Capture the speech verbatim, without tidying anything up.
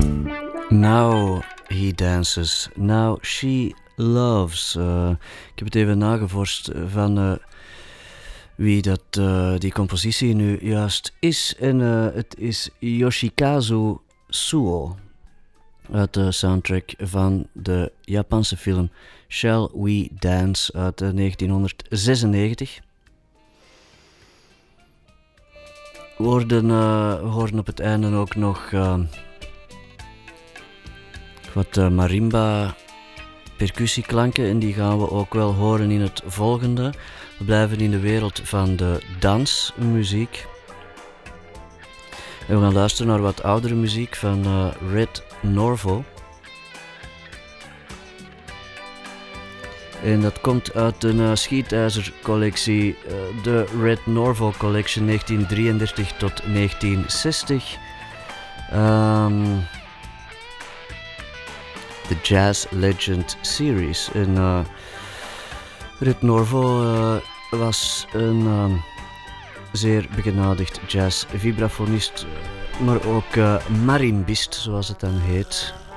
Now he dances, now she loves. Uh, ik heb het even nagevorst van uh, wie dat, uh, die compositie nu juist is. En uh, het is Yoshikazu Suo uit de soundtrack van de Japanse film Shall We Dance uit uh, negentienhonderdzesennegentig. We hoorden, uh, we hoorden op het einde ook nog uh, wat uh, marimba percussieklanken en die gaan we ook wel horen in het volgende. We blijven in de wereld van de dansmuziek. En we gaan luisteren naar wat oudere muziek van uh, Red Norvo. En dat komt uit een uh, schietijzercollectie, uh, de Red Norvo Collection negentien drieëndertig tot negentien zestig. Um, de Jazz Legend Series. En uh, Red Norvo uh, was een uh, zeer begenadigd jazz-vibrafonist, uh, maar ook uh, marimbist, zoals het dan heet.